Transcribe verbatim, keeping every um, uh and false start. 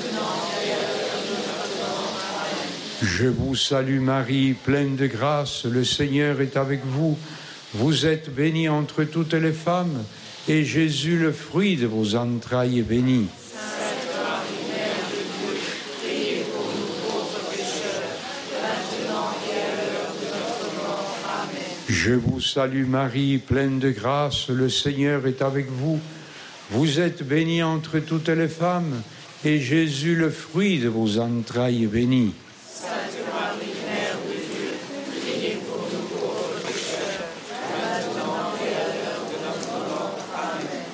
Je vous salue Marie, pleine de grâce, le Seigneur est avec vous. Vous êtes bénie entre toutes les femmes, et Jésus, le fruit de vos entrailles, est béni. Sainte Marie, Mère de Dieu, priez pour nous pauvres pécheurs, maintenant et à l'heure de notre mort. Amen. Je vous salue Marie, pleine de grâce, le Seigneur est avec vous. Vous êtes bénie entre toutes les femmes, et Jésus, le fruit de vos entrailles, est béni.